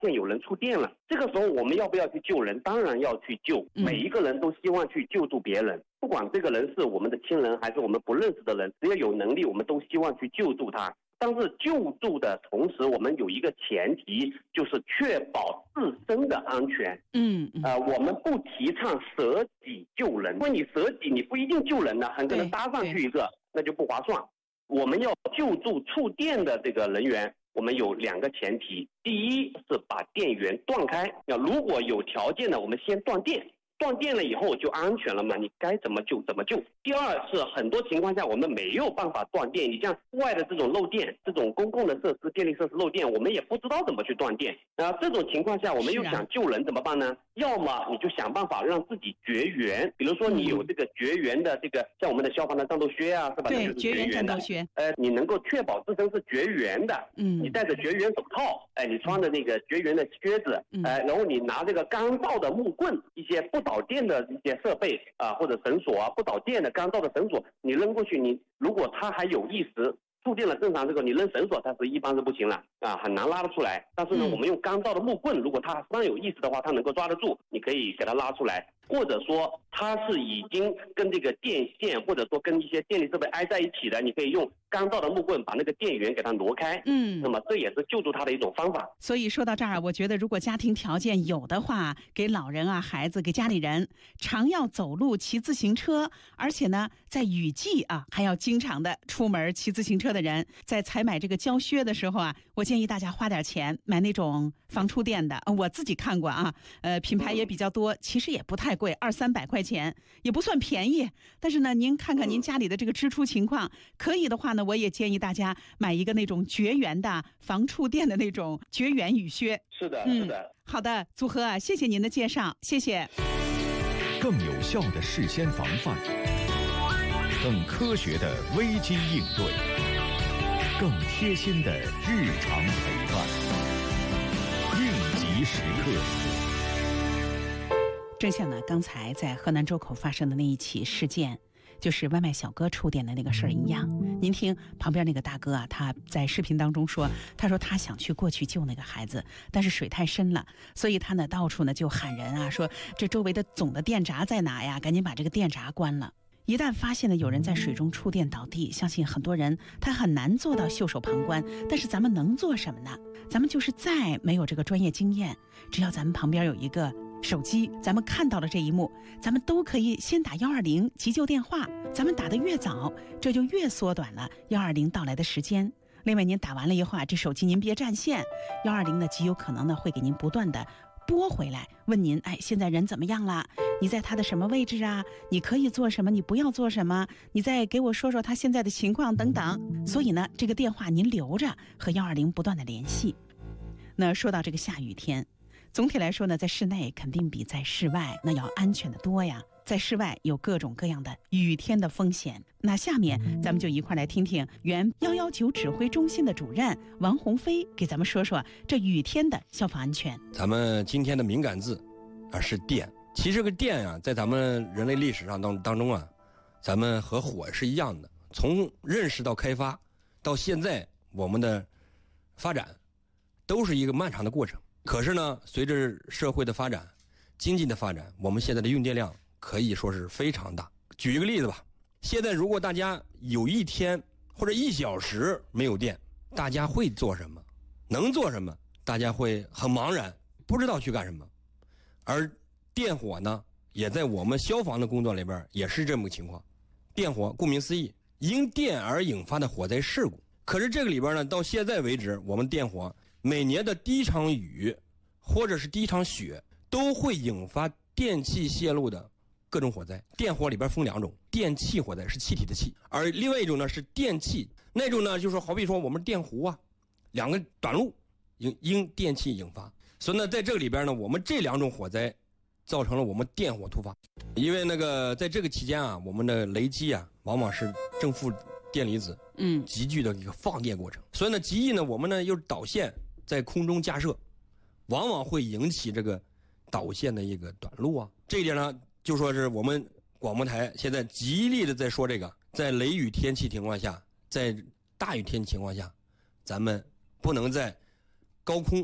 现有人触电了，这个时候我们要不要去救人？当然要去救，每一个人都希望去救助别人，不管这个人是我们的亲人还是我们不认识的人，只要有能力我们都希望去救助他。但是救助的同时，我们有一个前提，就是确保自身的安全。我们不提倡舍己救人，因为你舍己你不一定救人呢，很可能搭上去一个那就不划算。我们要救助触电的这个人员，我们有2个前提，第一是把电源断开，如果有条件的我们先断电，断电了以后就安全了嘛，你该怎么救怎么救。第二是很多情况下我们没有办法断电，你像户外的这种漏电，这种公共的设施电力设施漏电，我们也不知道怎么去断电。这种情况下我们又想救人怎么办呢？要么你就想办法让自己绝缘，比如说你有这个绝缘的这个像我们的消防的战斗靴啊，是吧？ 对，绝缘战斗靴。 你能够确保自身是绝缘的，你戴着绝缘手套，你穿着那个绝缘的靴子，然后你拿这个干燥的木棍，一些不导电的一些设备或者绳索不导电的干燥的绳索，你扔过去，你如果它还有意识触电了，正常这个你扔绳索它是一般是不行了很难拉得出来。但是呢，我们用干燥的木棍，如果它非常有意识的话，它能够抓得住，你可以给它拉出来。或者说它是已经跟这个电线或者说跟一些电力设备挨在一起的，你可以用干燥的木棍把那个电源给它挪开。那么这也是救助它的一种方法。 所以说到这儿，我觉得如果家庭条件有的话，给老人孩子给家里人常要走路骑自行车，而且呢在雨季还要经常的出门骑自行车的人，在采买这个胶靴的时候我建议大家花点钱买那种防触电的。我自己看过品牌也比较多，其实也不太贵，200-300块钱也不算便宜。但是呢，您看看您家里的这个支出情况，可以的话呢，我也建议大家买一个那种绝缘的防触电的那种绝缘雨靴。 是的，是的。 好的，组合谢谢您的介绍，谢谢。 更有效的事先防范，更科学的危机应对，更贴心的日常陪伴，应急时刻。 正像呢刚才在河南周口发生的那一起事件，就是外卖小哥触电的那个事儿一样。您听旁边那个大哥他在视频当中说，他说他想去过去救那个孩子，但是水太深了，所以他呢到处呢就喊人说这周围的总的电闸在哪呀，赶紧把这个电闸关了。一旦发现了有人在水中触电倒地，相信很多人他很难做到袖手旁观，但是咱们能做什么呢？咱们就是再没有这个专业经验，只要咱们旁边有一个手机，咱们看到了这一幕，咱们都可以先打120急救电话，咱们打得越早，这就越缩短了120到来的时间。另外您打完了以后这手机您别占线，120呢极有可能呢会给您不断的拨回来，问您现在人怎么样了，你在他的什么位置你可以做什么，你不要做什么，你再给我说说他现在的情况等等。所以呢这个电话您留着，和120不断的联系。那说到这个下雨天，总体来说呢，在室内肯定比在室外那要安全的多呀。在室外有各种各样的雨天的风险。那下面咱们就一块来听听原119指挥中心的主任王鸿飞给咱们说说这雨天的消防安全。 咱们今天的敏感字是电。其实这个电在咱们人类历史上当中咱们和火是一样的，从认识到开发到现在我们的发展都是一个漫长的过程。可是呢，随着社会的发展，经济的发展，我们现在的用电量可以说是非常大。举一个例子吧，现在如果大家有1天或者1小时没有电，大家会做什么？能做什么？大家会很茫然，不知道去干什么。而电火呢，也在我们消防的工作里边也是这么个情况。电火顾名思义，因电而引发的火灾事故。可是这个里边呢，到现在为止，我们电火每年的第一场雨或者是第一场雪都会引发电气泄漏的各种火灾。电火里边分2种，电气火灾是气体的气，而另外一种呢是电气，那种呢就是好比说我们电弧2个短路因电气引发。所以呢在这个里边呢，我们这2种火灾造成了我们电火突发。因为在这个期间我们的雷击往往是正负电离子集聚的一个放电过程。所以呢极易呢我们呢又导线在空中架设，往往会引起这个导线的一个短路这一点呢，就说是我们广播台现在极力的在说这个，在雷雨天气情况下，在大雨天气情况下，咱们不能在高空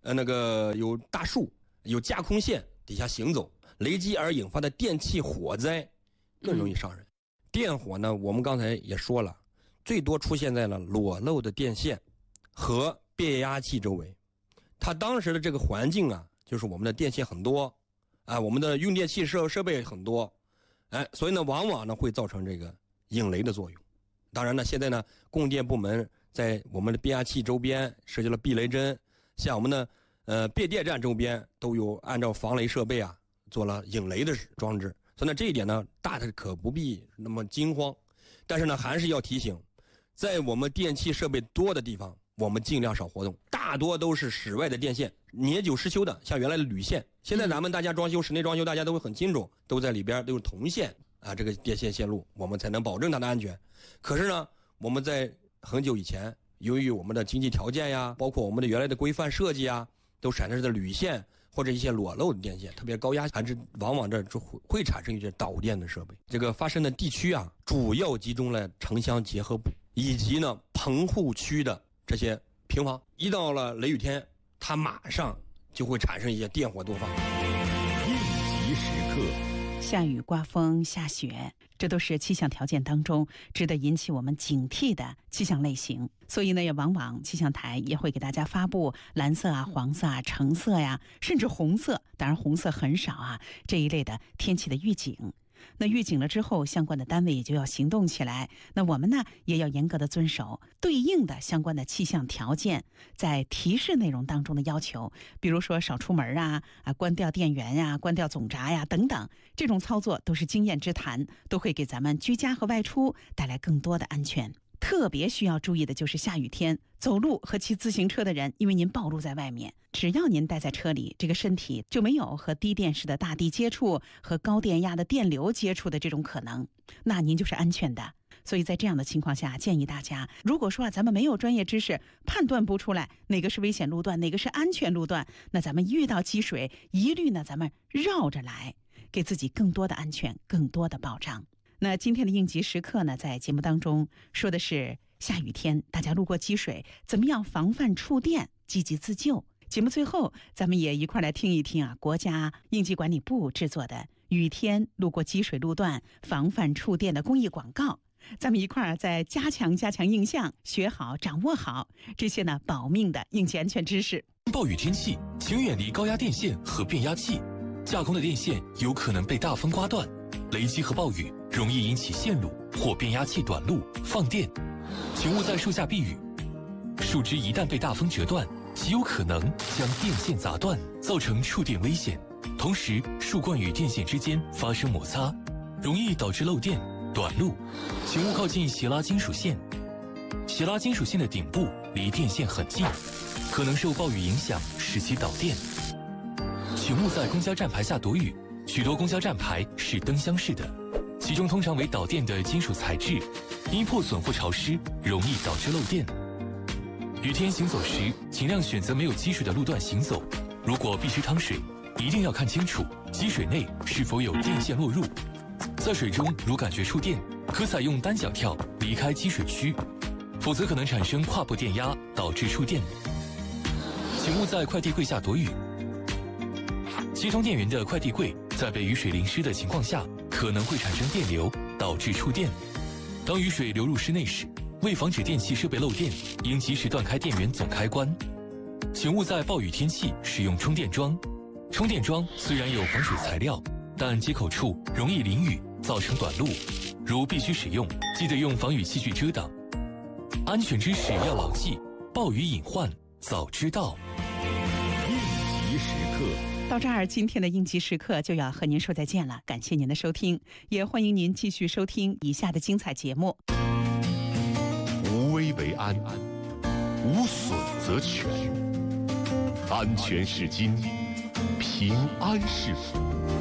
那个有大树、有架空线底下行走，雷击而引发的电气火灾更容易伤人。电火呢，我们刚才也说了，最多出现在了裸露的电线和变压器周围。它当时的这个环境啊，就是我们的电线很多，我们的用电器设备很多，所以呢，往往呢会造成这个引雷的作用。当然呢，现在呢，供电部门在我们的变压器周边设计了避雷针，像我们的变电站周边都有按照防雷设备啊做了引雷的装置。所以呢，这一点呢，大家可不必那么惊慌。但是呢，还是要提醒，在我们电气设备多的地方，我们尽量少活动。大多都是室外的电线，年久失修的，像原来的铝线。现在咱们大家装修室内装修，大家都会很清楚，都在里边都是铜线啊，这个电线线路，我们才能保证它的安全。可是呢，我们在很久以前，由于我们的经济条件呀，包括我们的原来的规范设计啊，都产生的铝线或者一些裸露的电线，特别高压，还是往往这就会产生一些导电的设备。这个发生的地区啊，主要集中了城乡结合部以及呢棚户区的这些平房。一到了雷雨天，它马上就会产生一些电火多发。 应急时刻， 下雨、刮风、下雪，这都是气象条件当中值得引起我们警惕的气象类型。所以呢，也往往气象台也会给大家发布蓝色啊、黄色啊、橙色呀，甚至红色，当然红色很少啊，这一类的天气的预警。那预警了之后，相关的单位也就要行动起来。那我们呢，也要严格的遵守对应的相关的气象条件在提示内容当中的要求，比如说少出门啊，关掉电源呀、关掉总闸呀等等，这种操作都是经验之谈，都会给咱们居家和外出带来更多的安全。特别需要注意的就是下雨天走路和骑自行车的人，因为您暴露在外面，只要您待在车里，这个身体就没有和低电式的大地接触和高电压的电流接触的这种可能，那您就是安全的。所以在这样的情况下，建议大家，如果说咱们没有专业知识，判断不出来哪个是危险路段，哪个是安全路段，那咱们遇到积水，一律呢咱们绕着来，给自己更多的安全，更多的保障。那今天的应急时刻呢，在节目当中说的是下雨天大家路过积水，怎么样防范触电，积极自救。节目最后，咱们也一块来听一听国家应急管理部制作的雨天路过积水路段防范触电的公益广告。咱们一块再加强印象，学好掌握好这些呢保命的应急安全知识。 暴雨天气，请远离高压电线和变压器，架空的电线有可能被大风刮断。雷击和暴雨容易引起线路或变压器短路放电，请勿在树下避雨。树枝一旦被大风折断，极有可能将电线砸断，造成触电危险。同时，树冠与电线之间发生摩擦，容易导致漏电、短路。请勿靠近斜拉金属线，斜拉金属线的顶部离电线很近，可能受暴雨影响使其导电。请勿在公交站牌下躲雨。许多公交站牌是灯箱式的，其中通常为导电的金属材质，因破损或潮湿容易导致漏电。雨天行走时，尽量选择没有积水的路段行走。如果必须趟水，一定要看清楚积水内是否有电线落入。在水中如感觉触电，可采用单脚跳离开积水区，否则可能产生跨步电压，导致触电。请勿在快递柜下躲雨。接通电源的快递柜在被雨水淋湿的情况下，可能会产生电流，导致触电。当雨水流入室内时，为防止电器设备漏电，应及时断开电源总开关。请勿在暴雨天气使用充电桩。充电桩虽然有防水材料，但接口处容易淋雨，造成短路。如必须使用，记得用防雨器具遮挡。安全知识要牢记，暴雨隐患早知道。 应急时刻。 到这儿，今天的应急时刻就要和您说再见了。感谢您的收听，也欢迎您继续收听以下的精彩节目。 无危为安，无损则全。安全是金，平安是福。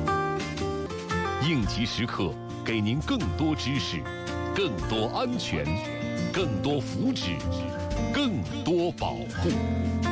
应急时刻，给您更多知识，更多安全，更多福祉，更多保护。